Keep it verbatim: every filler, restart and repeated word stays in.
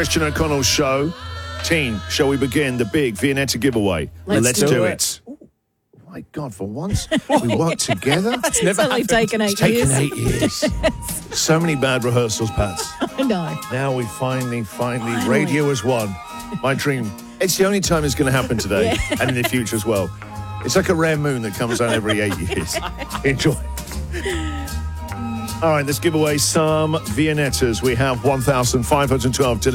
Christian O'Connell Show. Team, shall we begin the big Viennetta giveaway? Let's Let's do do it. it. Oh, my God, for once, we work together. That's never It's only happened. taken eight It's taken years. eight years. So many bad rehearsals, Pats. I know. Now we finally, finally, Finally. radio has won. My dream. It's the only time it's going to happen today and in the future as well. It's like a rare moon that comes out every eight years. Enjoy. All right, let's give away some Viennettas. We have one thousand five hundred twelve